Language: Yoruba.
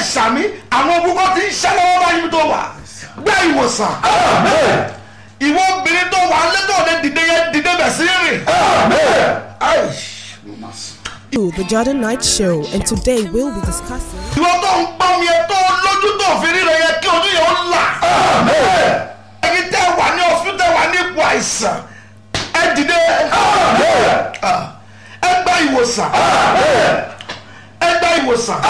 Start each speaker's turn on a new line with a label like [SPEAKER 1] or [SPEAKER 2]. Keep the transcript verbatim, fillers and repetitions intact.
[SPEAKER 1] sàmì àwọn ogun ti ń ṣẹ́ lọ́wọ́ báyìí tó wà gbá ìwòsàn. ìwọ obìnrin tó wà lẹ́tọ̀ ọ̀dẹ dìde yẹn dìde bẹ̀ sí rìn.
[SPEAKER 2] The Jordan Night Show, and today we'll be discussing.
[SPEAKER 1] ìwọ tó ń gbọ́ mi ẹ tó lójú tó fi rí rẹ yẹ kí ojú yẹn ó là. ẹ̀yin tẹ́ wà ní ọ̀sùn tẹ́ wà ní ipò àìsàn ẹ dìde. ẹ gba ìwòsàn. ẹ gba ìwòsàn.